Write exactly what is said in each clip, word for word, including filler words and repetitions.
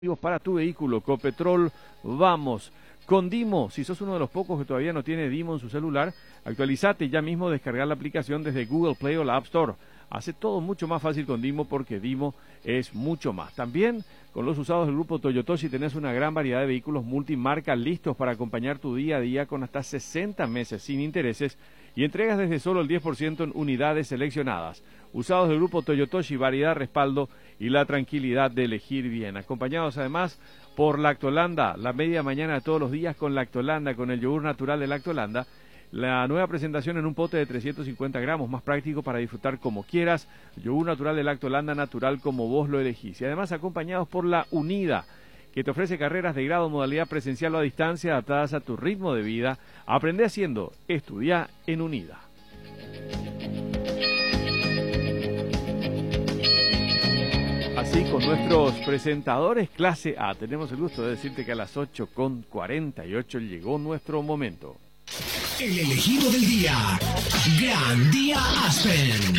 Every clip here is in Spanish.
Para tu vehículo, Copetrol, vamos. Con Dimo, si sos uno de los pocos que todavía no tiene Dimo en su celular, actualizate y ya mismo descargar la aplicación desde Google Play o la App Store. Hace todo mucho más fácil con Dimo porque Dimo es mucho más. También con los usados del grupo Toyotoshi tenés una gran variedad de vehículos multimarca listos para acompañar tu día a día con hasta sesenta meses sin intereses y entregas desde solo el diez por ciento en unidades seleccionadas. Usados del grupo Toyotoshi, variedad, respaldo y la tranquilidad de elegir bien. Acompañados además por Lactolanda, la media mañana de todos los días con Lactolanda, con el yogur natural de Lactolanda. La nueva presentación en un pote de trescientos cincuenta gramos, más práctico para disfrutar como quieras. Yogur natural de Lactolanda, natural como vos lo elegís. Y además acompañados por la Unida, que te ofrece carreras de grado, modalidad presencial o a distancia adaptadas a tu ritmo de vida. Aprende haciendo, estudia en Unida. Así con nuestros presentadores clase A, tenemos el gusto de decirte que a las ocho con cuarenta y ocho llegó nuestro momento. El elegido del día, Gran Día Aspen.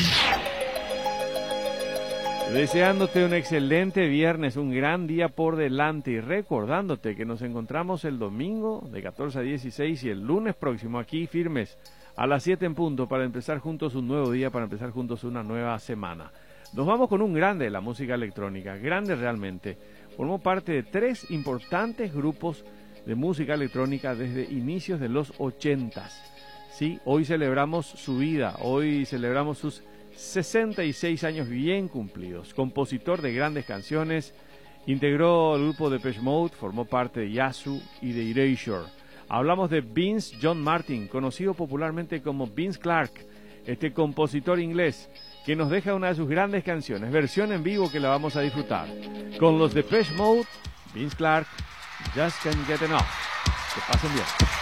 Deseándote un excelente viernes, un gran día por delante y recordándote que nos encontramos el domingo de catorce a dieciséis y el lunes próximo aquí firmes a las siete en punto para empezar juntos un nuevo día, para empezar juntos una nueva semana. Nos vamos con un grande de la música electrónica, grande realmente. Formó parte de tres importantes grupos de música electrónica desde inicios de los ochentas. Sí, hoy celebramos su vida, hoy celebramos sus sesenta y seis años bien cumplidos. Compositor de grandes canciones, integró el grupo Depeche Mode, formó parte de Yazoo y de Erasure. Hablamos de Vince John Martin, conocido popularmente como Vince Clarke, este compositor inglés que nos deja una de sus grandes canciones, versión en vivo que la vamos a disfrutar. Con los Depeche Mode, Vince Clarke, Just Can't Get Enough. Que pasen bien.